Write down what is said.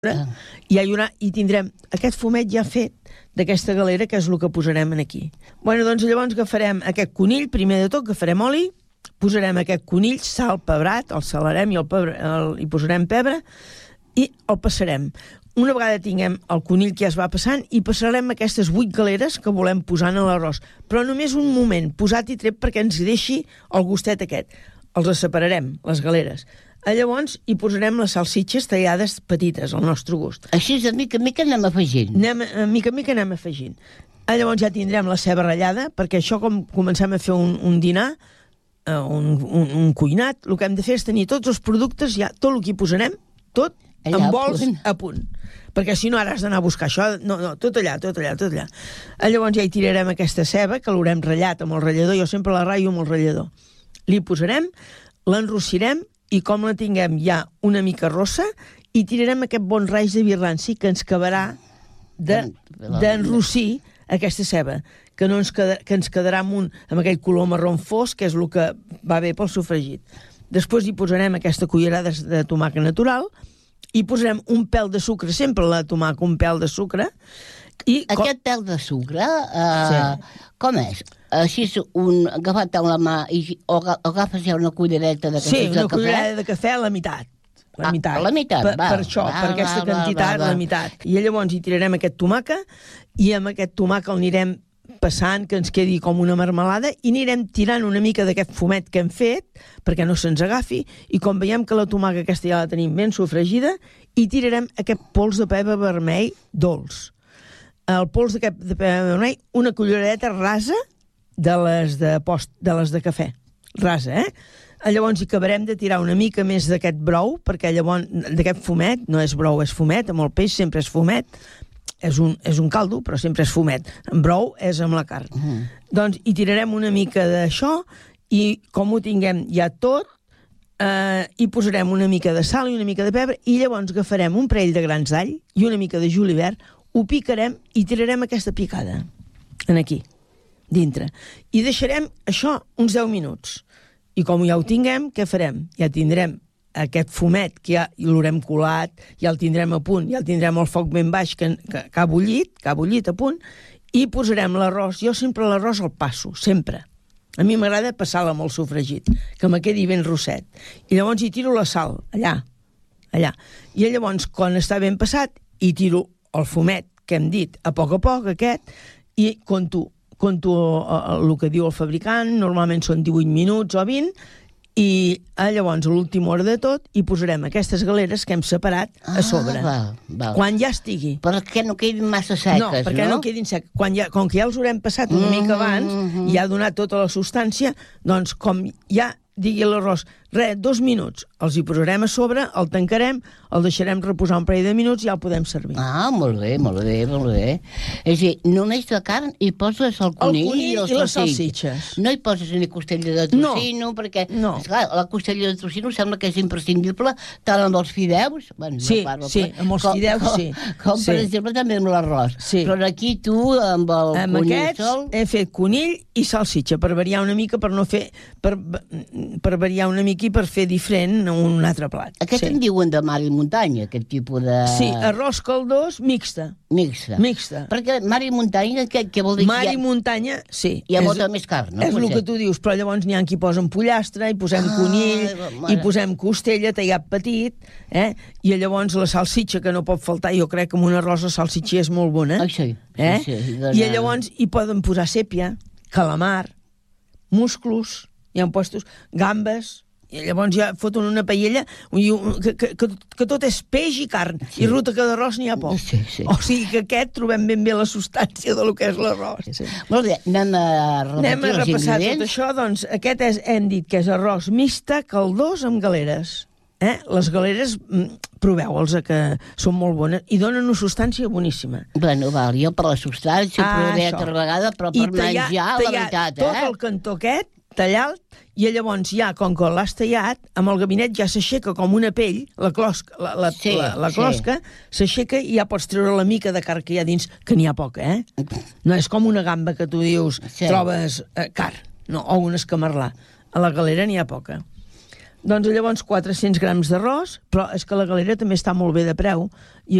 i tindrem aquest fumet ja fet d'aquesta galera, que és el que posarem aquí. Bueno, doncs llavors agafarem aquest conill, primer de tot agafarem oli, posarem aquest conill, sal, pebrat, el salarem i posarem pebre i el passarem. Una vegada tinguem el conill que ja es va passant, i passarem aquestes 8 galeres que volem posar en l'arròs, però només un moment, posat i tret, perquè ens deixi el gustet aquest. Els separarem, les galeres. Llavors hi posarem les salsitxes tallades petites, al nostre gust. Així de mica en mica anem afegint. Mica en mica anem afegint. Llavors ja tindrem la ceba ratllada, perquè això, com comencem a fer un dinar, un cuinat, el que hem de fer és tenir tots els productes, ja tot el que hi posarem, tot en bols a punt. Perquè si no ara has d'anar a buscar això, no, tot allà. Llavors ja hi tirarem aquesta ceba, que l'haurem ratllat amb el ratllador, jo sempre la ratllo amb el ratllador. Li posarem, l'enrossirem, i com la tinguem ja una mica rossa, hi tirarem aquest bon raig de virranci que ens acabarà d'enrossir aquesta ceba, que ens quedarà amb aquell color marró fosc, que és el que va bé pel sofregit. Després hi posarem aquesta cullerada de tomàquet natural, i posarem un pèl de sucre, sempre la tomàquet, un pèl de sucre. Aquest pèl de sucre, com és? Així agafat amb la mà o agafes ja una cullereta de cafè? Sí, una cullereta de cafè a la meitat. La meitat, per això, per aquesta quantitat, la meitat. I llavors hi tirarem aquest tomàquet, i amb aquest tomàquet el anirem passant, que ens quedi com una marmelada, i anirem tirant una mica d'aquest fumet que hem fet, perquè no se'ns agafi, i com veiem que la tomàquet aquesta ja la tenim ben sofregida, hi tirarem aquest pols de pebre vermell dolç. El pols de pebre vermell, una culleradeta rasa de les de cafè. Rasa, Llavors hi acabarem de tirar una mica més d'aquest brou, perquè llavors, d'aquest fumet, no és brou, és fumet, amb el peix sempre és fumet, és un caldo, però sempre és fumet. En brou és amb la carn. Doncs hi tirarem una mica d'això, i com ho tinguem ja tot, hi posarem una mica de sal i una mica de pebre, i llavors agafarem un parell de grans d'all i una mica de julivert, ho picarem i tirarem aquesta picada aquí, dintre. I deixarem això uns 10 minuts. I com ja ho tinguem, què farem? Ja tindrem aquest fumet que ja l'haurem colat, ja el tindrem a punt, ja el tindrem al foc ben baix, que ha bullit a punt, i posarem l'arròs. Jo sempre l'arròs el passo, sempre. A mi m'agrada passar-la amb el sofregit, que me quedi ben rosset. I llavors hi tiro la sal, allà. I llavors, quan està ben passat, hi tiro el fumet que hem dit a poc, aquest, i conto el que diu el fabricant, normalment són 18 minuts o 20, i llavors, a l'última hora de tot, hi posarem aquestes galeres que hem separat a sobre. Quan ja estigui. Perquè no quedin massa seques, no? No, perquè no quedin seques. Com que ja els haurem passat una mica abans, i ja ha donat tota la substància, doncs com ja digui l'arròs, 2 minuts, els hi posarem a sobre, el tancarem, el deixarem reposar un parell de minuts i ja el podem servir. Molt bé. És a dir, només de carn hi poses el conill i les salsitxes. No hi poses ni costella de tocino, perquè, esclar, la costella de tocino sembla que és imprescindible, tant amb els fideus... Sí, amb els fideus, sí. Com, per exemple, també amb l'arròs. Però aquí tu, amb el conill sol... He fet conill i salsitxa, per variar una mica, per no fer... per variar una mica i per fer diferent un altre plat. Aquest en diuen de mar i muntanya, aquest tipus de... Sí, arròs caldós mixta. Perquè mar i muntanya, què vol dir? Mar i muntanya, sí. Hi ha molta més carn, no? És el que tu dius, però llavors n'hi ha qui posen pollastre, hi posem conill, hi posem costella, tallat petit, i llavors la salsitxa, que no pot faltar, jo crec que amb un arròs la salsitxa és molt bona. Sí. I llavors hi poden posar sèpia, calamar, musclos, hi han postos gambes, i llavors ja foten una paella que tot és peix i carn, i ruta que d'arròs n'hi ha poc. O sigui que aquest trobem ben bé la substància del que és l'arròs. Molt bé, anem a repassar tot això. Doncs aquest hem dit que és arròs mixta, caldós amb galeres. Les galeres, proveu-les, que són molt bones i donen una substància boníssima. Bueno, jo per la substància provaré altra vegada, però per menjar, la veritat, tot el cantó aquest, tallat, i llavors ja, com que l'has tallat, amb el gabinet ja s'aixeca com una pell, la closca s'aixeca i ja pots treure la mica de carn que hi ha dins, que n'hi ha poca, No és com una gamba que tu dius, trobes carn, o un escamarlà. A la galera n'hi ha poca. Doncs llavors 400 grams d'arròs, però és que la galera també està molt bé de preu, i